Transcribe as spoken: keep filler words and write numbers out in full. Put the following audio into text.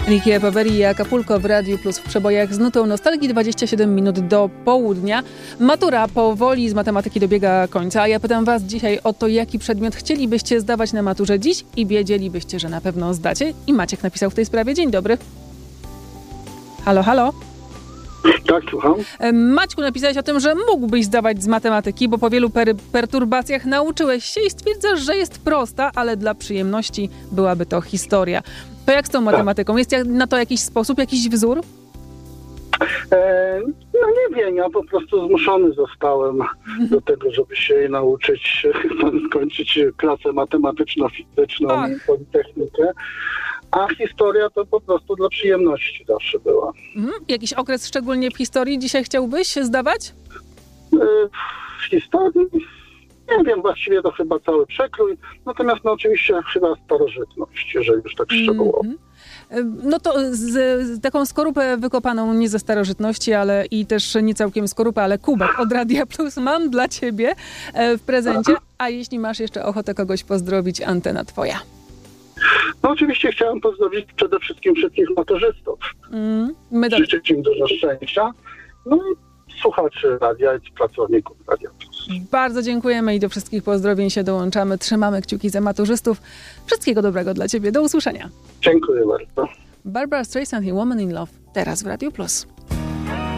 Ricky Poveri i Acapulco w Radiu Plus w przebojach z nutą nostalgii. Dwadzieścia siedem minut do południa. Matura powoli z matematyki dobiega końca, a ja pytam was dzisiaj o to, jaki przedmiot chcielibyście zdawać na maturze dziś i wiedzielibyście, że na pewno zdacie. I Maciek napisał w tej sprawie. Dzień dobry. Halo, halo. Tak, słucham. Maćku, napisałeś o tym, że mógłbyś zdawać z matematyki, bo po wielu per- perturbacjach nauczyłeś się i stwierdzasz, że jest prosta, ale dla przyjemności byłaby to historia. To jak z tą matematyką? Jest na to jakiś sposób, jakiś wzór? E, no nie wiem, ja po prostu zmuszony zostałem do tego, żeby się jej nauczyć, skończyć klasę matematyczno-fizyczną Ach. i politechnikę. A historia to po prostu dla przyjemności zawsze była. Mhm. Jakiś okres szczególnie w historii dzisiaj chciałbyś zdawać? E, w historii, nie wiem, właściwie to chyba cały przekrój. Natomiast no oczywiście chyba starożytność, jeżeli już tak szczegółowo. Mhm. No to z, z taką skorupę wykopaną nie ze starożytności, ale i też nie całkiem skorupę, ale kubek od Radia Plus mam dla ciebie w prezencie. A jeśli masz jeszcze ochotę kogoś pozdrowić, antena twoja. No oczywiście chciałem pozdrowić przede wszystkim wszystkich maturzystów. Mm, my do... Życzyć im dużo szczęścia. No i słuchaczy radia i pracowników Radia Plus. Bardzo dziękujemy i do wszystkich pozdrowień się dołączamy. Trzymamy kciuki za maturzystów. Wszystkiego dobrego dla ciebie. Do usłyszenia. Dziękuję bardzo. Barbara Streisand i Woman in Love teraz w Radiu Plus.